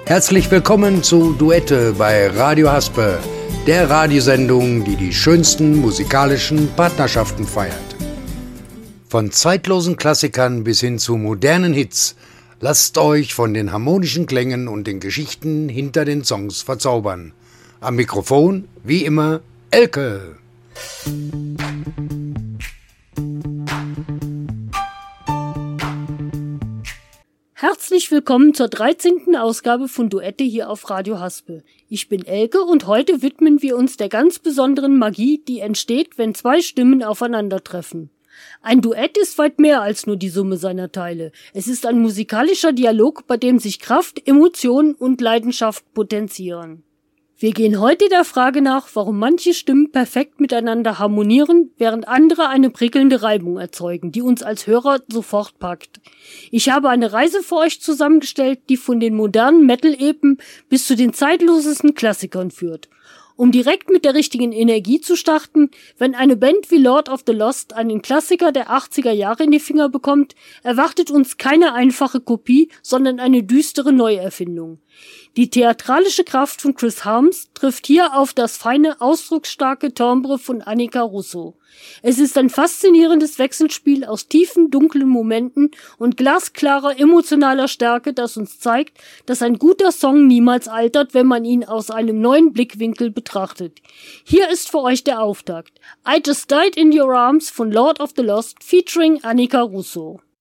Herzlich willkommen zu Duette bei Radio Haspe, der Radiosendung, die die schönsten musikalischen Partnerschaften feiert. Von zeitlosen Klassikern bis hin zu modernen Hits, lasst euch von den harmonischen Klängen und den Geschichten hinter den Songs verzaubern. Am Mikrofon, wie immer, Elke. Herzlich willkommen zur 13. Ausgabe von Duette hier auf Radio Haspe. Ich bin Elke und heute widmen wir uns der ganz besonderen Magie, die entsteht, wenn zwei Stimmen aufeinandertreffen. Ein Duett ist weit mehr als nur die Summe seiner Teile. Es ist ein musikalischer Dialog, bei dem sich Kraft, Emotion und Leidenschaft potenzieren. Wir gehen heute der Frage nach, warum manche Stimmen perfekt miteinander harmonieren, während andere eine prickelnde Reibung erzeugen, die uns als Hörer sofort packt. Ich habe eine Reise für euch zusammengestellt, die von den modernen Metal-Epen bis zu den zeitlosesten Klassikern führt. Um direkt mit der richtigen Energie zu starten, wenn eine Band wie Lord of the Lost einen Klassiker der 80er Jahre in die Finger bekommt, erwartet uns keine einfache Kopie, sondern eine düstere Neuerfindung. Die theatralische Kraft von Chris Harms trifft hier auf das feine, ausdrucksstarke Timbre von Annika Russo. Es ist ein faszinierendes Wechselspiel aus tiefen, dunklen Momenten und glasklarer, emotionaler Stärke, das uns zeigt, dass ein guter Song niemals altert, wenn man ihn aus einem neuen Blickwinkel betrachtet. Hier ist für euch der Auftakt. I Just Died in Your Arms von Lord of the Lost featuring Annika Russo.